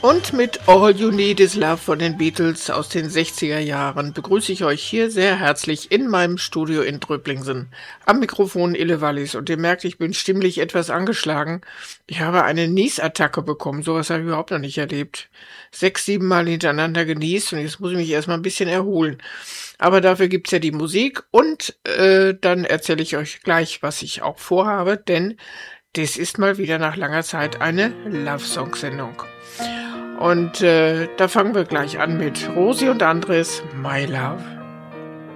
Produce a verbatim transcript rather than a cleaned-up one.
Und mit All You Need Is Love von den Beatles aus den sechziger Jahren begrüße ich euch hier sehr herzlich in meinem Studio in Dröblingsen. Am Mikrofon Ille Wallis, und ihr merkt, ich bin stimmlich etwas angeschlagen. Ich habe eine Niesattacke bekommen, sowas habe ich überhaupt noch nicht erlebt. Sechs, sieben Mal hintereinander genießt und jetzt muss ich mich erstmal ein bisschen erholen. Aber dafür gibt's ja die Musik und äh, dann erzähle ich euch gleich, was ich auch vorhabe, denn das ist mal wieder nach langer Zeit eine Love-Song-Sendung. Und äh, da fangen wir gleich an mit Rosi und Andres, My Love.